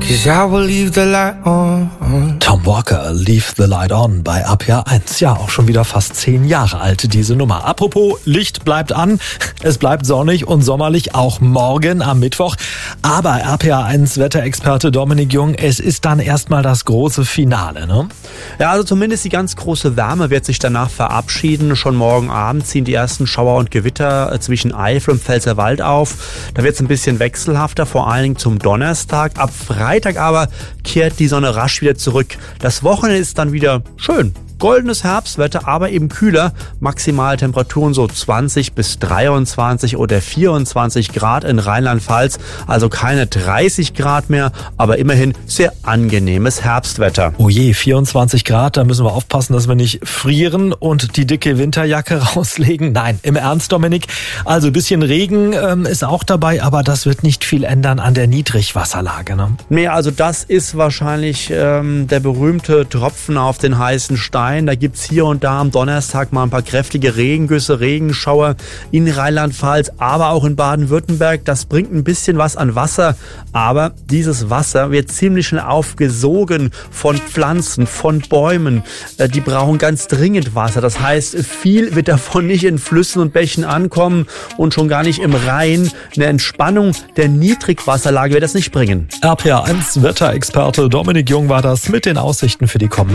'cause I will leave the light on. Tom Walker, Leave the Light On bei RPA 1. Ja, auch schon wieder fast 10 Jahre alt, diese Nummer. Apropos, Licht bleibt an. Es bleibt sonnig und sommerlich auch morgen am Mittwoch. Aber RPA 1 Wetterexperte Dominik Jung, es ist dann erstmal das große Finale, ne? Ja, also zumindest die ganz große Wärme wird sich danach verabschieden. Schon morgen Abend ziehen die ersten Schauer und Gewitter zwischen Eifel und Pfälzerwald auf. Da wird es ein bisschen wechselhafter, vor allen Dingen zum Donnerstag. Ab Freitag aber kehrt die Sonne rasch wieder zurück. Das Wochenende ist dann wieder schön. Goldenes Herbstwetter, aber eben kühler. Maximaltemperaturen so 20 bis 23 oder 24 Grad in Rheinland-Pfalz. Also keine 30 Grad mehr, aber immerhin sehr angenehmes Herbstwetter. Oh je, 24 Grad, da müssen wir aufpassen, dass wir nicht frieren und die dicke Winterjacke rauslegen. Nein, im Ernst, Dominik. Also ein bisschen Regen ist auch dabei, aber das wird nicht viel ändern an der Niedrigwasserlage, ne? Nee, also das ist wahrscheinlich der berühmte Tropfen auf den heißen Stein. Da gibt's hier und da am Donnerstag mal ein paar kräftige Regengüsse, Regenschauer in Rheinland-Pfalz, aber auch in Baden-Württemberg. Das bringt ein bisschen was an Wasser, aber dieses Wasser wird ziemlich schnell aufgesogen von Pflanzen, von Bäumen. Die brauchen ganz dringend Wasser. Das heißt, viel wird davon nicht in Flüssen und Bächen ankommen und schon gar nicht im Rhein. Eine Entspannung der Niedrigwasserlage wird das nicht bringen. RPA 1 Wetterexperte Dominik Jung war das mit den Aussichten für die kommenden